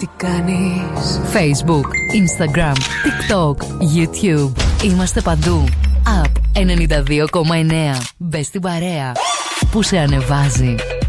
Τι κάνεις? Facebook, Instagram, TikTok, YouTube. Είμαστε παντού. App 92,9. Μπες στην παρέα που σε ανεβάζει.